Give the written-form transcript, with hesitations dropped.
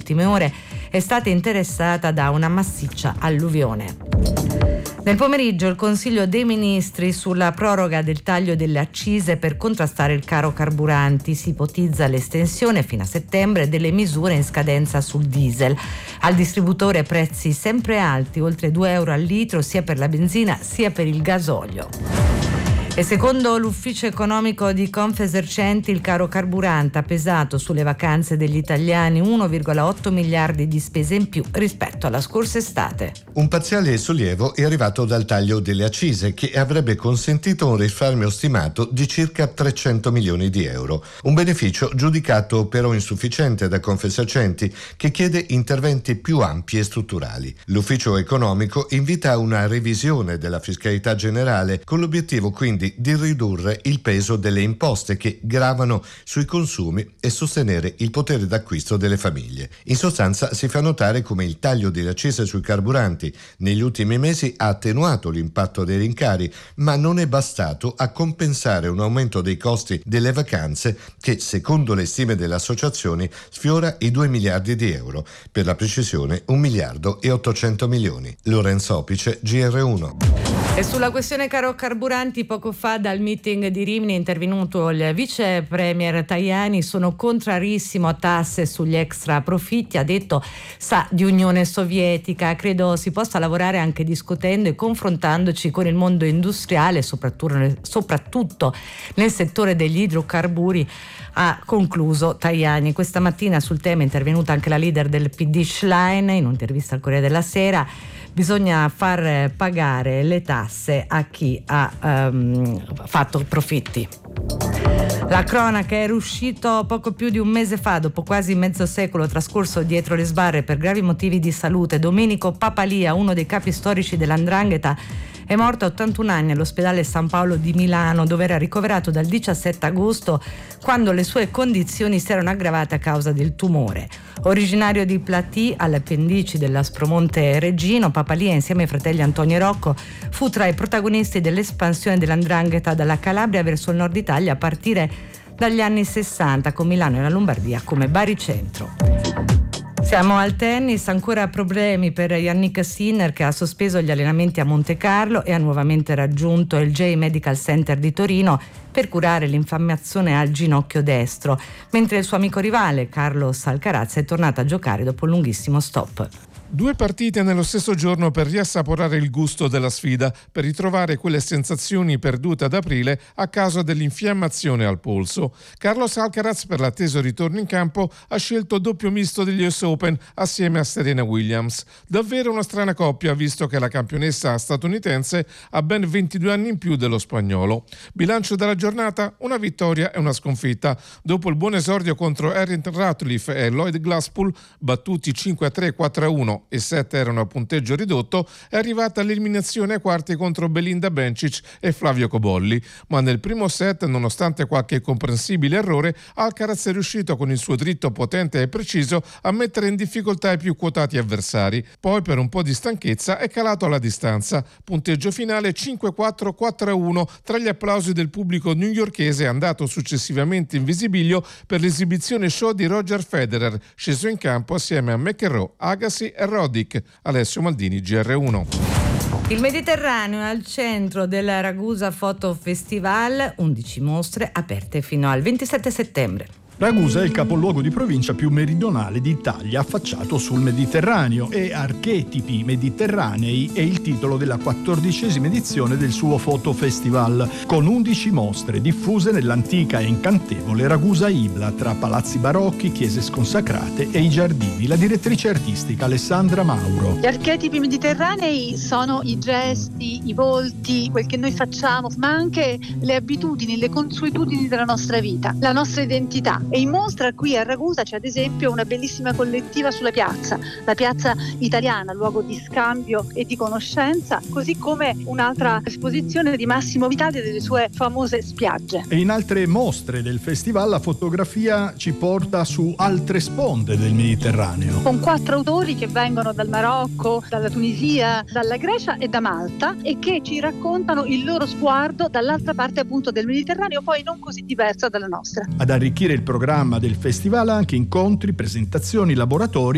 ultime ore è stata interessata da una massiccia alluvione. Nel pomeriggio il Consiglio dei Ministri sulla proroga del taglio delle accise per contrastare il caro carburanti. Si ipotizza l'estensione fino a settembre delle misure in scadenza sul diesel. Al distributore prezzi sempre alti, oltre 2 euro al litro sia per la benzina sia per il gasolio. E secondo l'ufficio economico di Confesercenti il caro carburante ha pesato sulle vacanze degli italiani 1,8 miliardi di spese in più rispetto alla scorsa estate. Un parziale sollievo è arrivato dal taglio delle accise che avrebbe consentito un risparmio stimato di circa 300 milioni di euro. Un beneficio giudicato però insufficiente da Confesercenti che chiede interventi più ampi e strutturali. L'ufficio economico invita a una revisione della fiscalità generale con l'obiettivo quindi di ridurre il peso delle imposte che gravano sui consumi e sostenere il potere d'acquisto delle famiglie. In sostanza si fa notare come il taglio delle accise sui carburanti negli ultimi mesi ha attenuato l'impatto dei rincari, ma non è bastato a compensare un aumento dei costi delle vacanze che, secondo le stime delle associazioni, sfiora i 2 miliardi di euro. Per la precisione 1 miliardo e 800 milioni. Lorenzo Opice, GR1. E sulla questione caro carburanti, poco fa dal meeting di Rimini è intervenuto il vice premier Tajani. Sono contrarissimo a tasse sugli extra profitti, ha detto, sa di Unione Sovietica. Credo si possa lavorare anche discutendo e confrontandoci con il mondo industriale, soprattutto nel settore degli idrocarburi, ha concluso Tajani. Questa mattina sul tema è intervenuta anche la leader del PD Schlein in un'intervista al Corriere della Sera. Bisogna far pagare le tasse a chi ha fatto profitti. La cronaca è uscito poco più di un mese fa, dopo quasi mezzo secolo trascorso dietro le sbarre per gravi motivi di salute. Domenico Papalia, uno dei capi storici dell''ndrangheta, è morto a 81 anni all'ospedale San Paolo di Milano, dove era ricoverato dal 17 agosto, quando le sue condizioni si erano aggravate a causa del tumore. Originario di Platì, alle appendici dell'Aspromonte Reggino, Papalia, insieme ai fratelli Antonio e Rocco, fu tra i protagonisti dell'espansione dell''ndrangheta dalla Calabria verso il nord Italia a partire dagli anni 60, con Milano e la Lombardia come baricentro. Siamo al tennis, ancora problemi per Yannick Sinner, che ha sospeso gli allenamenti a Monte Carlo e ha nuovamente raggiunto il J Medical Center di Torino per curare l'infiammazione al ginocchio destro, mentre il suo amico rivale Carlos Alcaraz è tornato a giocare dopo un lunghissimo stop. 2 partite nello stesso giorno per riassaporare il gusto della sfida, per ritrovare quelle sensazioni perdute ad aprile a causa dell'infiammazione al polso. Carlos Alcaraz, per l'atteso ritorno in campo, ha scelto doppio misto degli US Open assieme a Serena Williams. Davvero una strana coppia, visto che la campionessa statunitense ha ben 22 anni in più dello spagnolo. Bilancio della giornata: una vittoria e una sconfitta. Dopo il buon esordio contro Erin Ratcliffe e Lloyd Glasspool, battuti 5-3, 4-1 e 7 erano a punteggio ridotto, è arrivata l'eliminazione ai quarti contro Belinda Bencic e Flavio Cobolli, ma nel primo set, nonostante qualche comprensibile errore, Alcaraz è riuscito con il suo dritto potente e preciso a mettere in difficoltà i più quotati avversari. Poi, per un po' di stanchezza, è calato alla distanza. Punteggio finale 5-4, 4-1 tra gli applausi del pubblico newyorkese, andato successivamente in visibilio per l'esibizione show di Roger Federer, sceso in campo assieme a McEnroe, Agassi e Roddick. Alessio Maldini, GR1. Il Mediterraneo è al centro del Ragusa Photo Festival, 11 mostre aperte fino al 27 settembre. Ragusa è il capoluogo di provincia più meridionale d'Italia, affacciato sul Mediterraneo, e Archetipi mediterranei è il titolo della 14ª edizione del suo Fotofestival, con 11 mostre diffuse nell'antica e incantevole Ragusa Ibla, tra palazzi barocchi, chiese sconsacrate e i giardini. La direttrice artistica Alessandra Mauro. Gli archetipi mediterranei sono i gesti, i volti, quel che noi facciamo, ma anche le abitudini, le consuetudini della nostra vita, la nostra identità. E in mostra qui a Ragusa c'è ad esempio una bellissima collettiva sulla piazza, la piazza italiana, luogo di scambio e di conoscenza, così come un'altra esposizione di Massimo Vitali delle sue famose spiagge. E in altre mostre del festival la fotografia ci porta su altre sponde del Mediterraneo. Con 4 autori che vengono dal Marocco, dalla Tunisia, dalla Grecia e da Malta, e che ci raccontano il loro sguardo dall'altra parte appunto del Mediterraneo, poi non così diversa dalla nostra. Ad arricchire il programma del festival anche incontri, presentazioni, laboratori